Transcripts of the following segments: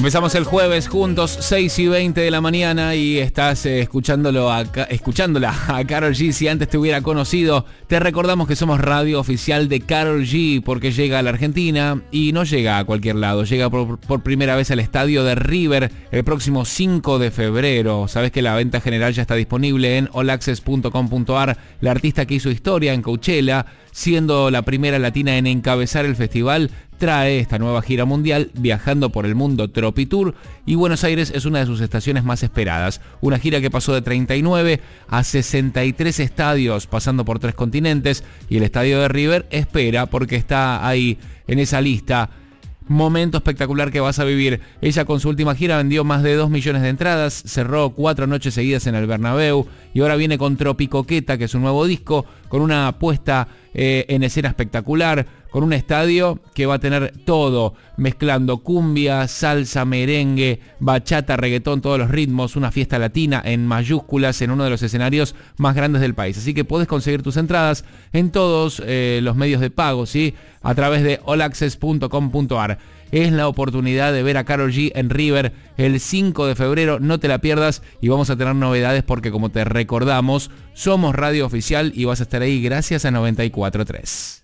Empezamos el jueves juntos, 6:20 de la mañana, y estás escuchándola a Karol G. Si antes te hubiera conocido, te recordamos que somos radio oficial de Karol G, porque llega a la Argentina y no llega a cualquier lado. Llega por primera vez al estadio de River el próximo 5 de febrero. Sabes que la venta general ya está disponible en allaccess.com.ar. La artista que hizo historia en Coachella, siendo la primera latina en encabezar el festival, trae esta nueva gira mundial viajando por el mundo Tropitour, y Buenos Aires es una de sus estaciones más esperadas. Una gira que pasó de 39 a 63 estadios, pasando por 3 continentes, y el estadio de River espera porque está ahí en esa lista. Momento espectacular que vas a vivir. Ella con su última gira vendió más de 2 millones de entradas, cerró 4 noches seguidas en el Bernabéu y ahora viene con Tropicoqueta, que es un nuevo disco, con una puesta en escena espectacular, con un estadio que va a tener todo, mezclando cumbia, salsa, merengue, bachata, reggaetón, todos los ritmos, una fiesta latina en mayúsculas en uno de los escenarios más grandes del país. Así que podés conseguir tus entradas en todos los medios de pago, ¿sí? A través de allaccess.com.ar. Es la oportunidad de ver a Karol G en River el 5 de febrero, no te la pierdas, y vamos a tener novedades porque, como te recordamos, somos radio oficial y vas a estar ahí gracias a 94.3.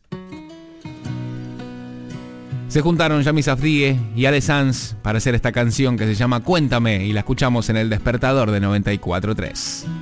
Se juntaron Yami Safdie y Ale Sanz para hacer esta canción que se llama Cuéntame, y la escuchamos en El Despertador de 94.3.